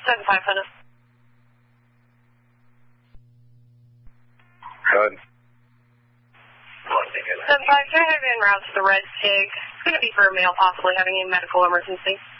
7-5, Hunter. Go ahead. 7-5, can I have you en route to the Red Pig? It's going to be for a male possibly having a medical emergency.